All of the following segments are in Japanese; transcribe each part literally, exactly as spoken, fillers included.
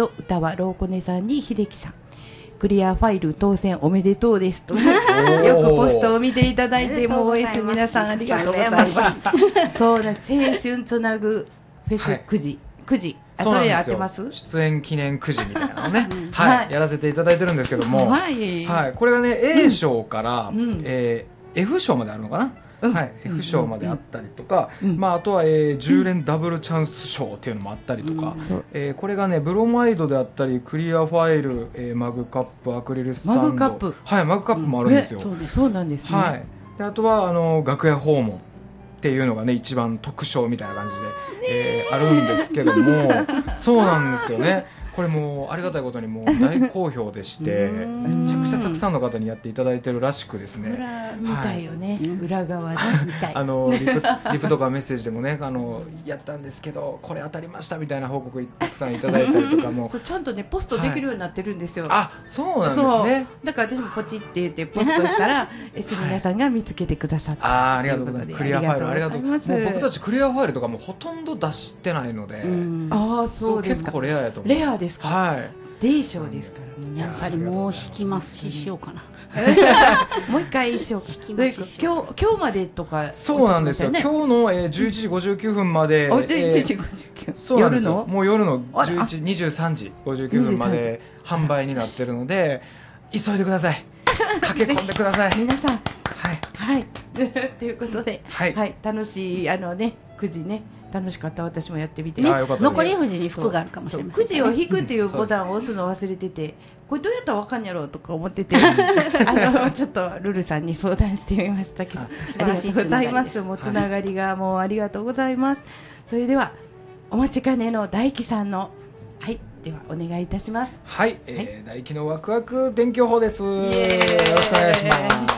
と歌はローコネさんに秀樹さん、クリアファイル当選おめでとうですとよくポストを見ていただいて、もう エス 皆さんありがとうございます。そうです、青春つなぐフェスくじ、くじ、あ、それやってます。 出演記念くじみたいなのね、はい、はい、やらせていただいてるんですけども、はい、はい、これがね A 賞から、うん、えー、F 賞まであるのかな、うん、はい、F 賞まであったりとか、うん、まあ、あとは、えー、じゅう連ダブルチャンス賞っていうのもあったりとか、うん、えー、これがねブロマイドであったりクリアファイル、えー、マグカップ、アクリルスタンド、マグカップ、はい、マグカップもあるんですよ、うん、そうです、そうなんですね、はい、であとはあの楽屋訪問っていうのがね一番特賞みたいな感じで、えー、あるんですけどもそうなんですよね。これもありがたいことにもう大好評でしてめちゃくちゃたくさんの方にやっていただいてるらしくですね、 裏みたいよね、はい、裏側ねみたいあの リ, プリプとかメッセージでもね、あのやったんですけどこれ当たりましたみたいな報告たくさんいただいたりとかもそうちゃんとねポストできるようになってるんですよ、はい、 あ、そうなんですね。 だから私もポチって言ってポストしたら S 皆さんが見つけてくださった、はい、 あ, ありがとうございます。クリアファイルありがとうございます。もう僕たちクリアファイルとかもほとんど出してないので、 ああ、そうですか。 結構レアやと思います。 レアですか。はい。D 賞ですから、 やっぱりもう引きますししようかなもう一回しようか。引きますし今日今日までとか、 そうなんですよ、ね、今日の、えー、じゅういちじごじゅうきゅうふんまで、 じゅういちじごじゅうきゅう、 そうなんですよ、もう夜のじゅういち、にじゅうさんじごじゅうきゅうふんまで販売になってるので急いでください駆け込んでください皆さん、はいはいということで、はい、はい、楽しいあのねくじね、楽しかった。私もやってみて、ね、 残り富士に服があるかもしれません、ね、 くじを引くっていうボタンを押すの忘れててこれどうやったらわかんやろうとか思っててあのちょっとルルさんに相談してみましたけど、ありがとうございます。もうつながりがもうありがとうございます。それではお待ちかねの大輝さんの、はい、ではお願いいたします。 はい、えーはい、大輝のワクワク天気予報です。よろしくお願いします。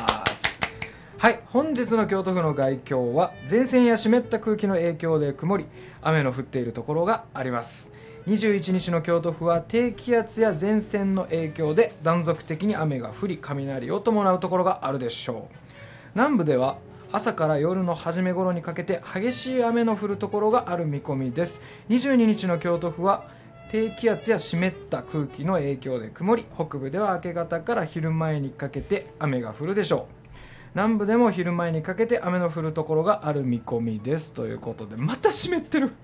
はい、本日の京都府の概況は前線や湿った空気の影響で曇り、雨の降っているところがあります。にじゅういちにちの京都府は低気圧や前線の影響で断続的に雨が降り雷を伴うところがあるでしょう。南部では朝から夜の初め頃にかけて激しい雨の降るところがある見込みです。にじゅうににちの京都府は低気圧や湿った空気の影響で曇り、北部では明け方から昼前にかけて雨が降るでしょう。南部でも昼前にかけて雨の降るところがある見込みですということで、また湿ってる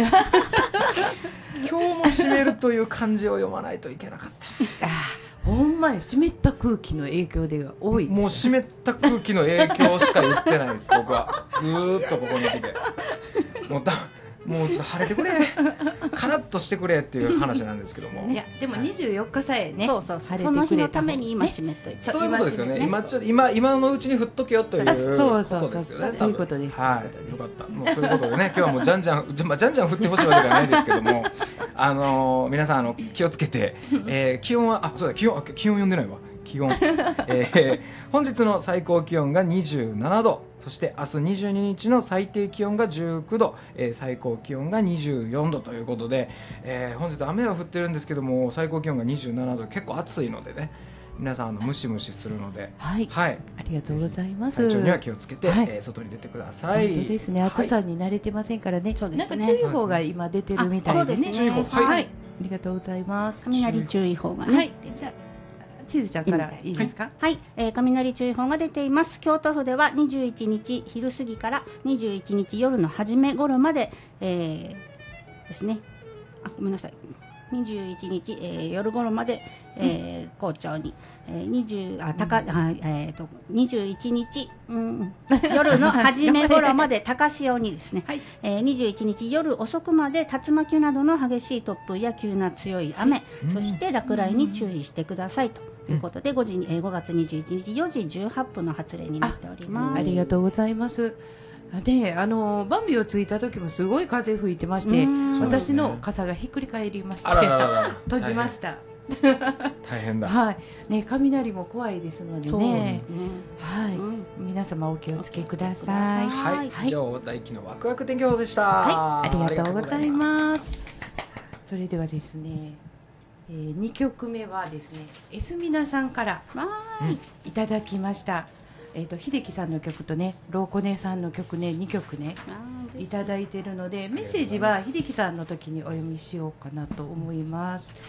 今日も湿るという漢字を読まないといけなかったあほんまに湿った空気の影響でが多い。 もう湿った空気の影響しか言ってないです僕はずーっとここに来てもうだもうちょっと晴れてくれカラッとしてくれっていう話なんですけども、 いやでもにじゅうよっかさえね、 そうそうそう、その日のために今湿っといて、 そういうことですよね。今ちょっと今今のうちに振っとけよということですよね。 そういうことです。 はい、よかった。もうということでね、今日はもうじゃんじゃんじゃ、まあ、じゃんじゃん振ってほしいわけじゃないですけどもあのー、皆さんあの気をつけて、えー、気温はあそうだ気温あ気温読んでないわ。気温、えー、本日の最高気温がにじゅうななど、そして明日にじゅうににちの最低気温がじゅうきゅうど、えー、最高気温がにじゅうよんどということで、えー、本日雨は降ってるんですけども最高気温がにじゅうななど、結構暑いのでね、皆さんあのムシムシするので、 はい、はい、ありがとうございます。 体調には気をつけて、はい、えー、外に出てください。 本当ですね、暑さに慣れてませんからね、はい、なんか注意報が今出てるみたいでね、 注意報、はい、 はい、ありがとうございます。 雷注意報がね、はい、じゃあチーズちゃんからいいですか。 はい、はい、えー、雷注意報が出ています。京都府ではにじゅういちにち昼過ぎからにじゅういちにち夜の初め頃まで、えー、ですね、あ、ごめんなさい、にじゅういちにち、えー、夜頃まで、えー、好調に、えー、にじゅうあ高、うん、あえー、とにじゅういちにち、うん、夜の初め頃まで高潮にですね、はい、えー、にじゅういちにち夜遅くまで竜巻などの激しい突風や急な強い雨、うん、そして落雷に注意してくださいとということで、ごじ、えー、ごがつにじゅういちにちよじじゅうはっぷんの発令になっております。 あ, ありがとうございます。で、あのバンビをついた時もすごい風吹いてまして、私の傘がひっくり返りまして閉じました。 大変だ、 はいね、雷も怖いですので ね, でね、はい、うん、皆様お気をつけください。 はい、はい、以上大輝のワクワク天気予報でした。 はい、ありがとうございます。それではですね、えー、にきょくめはですね、エスミナさんからいただきました。えー、と秀樹さんの曲とね、ローコネさんの曲ね、にきょくねいただいているので、メッセージは秀樹さんの時にお読みしようかなと思います。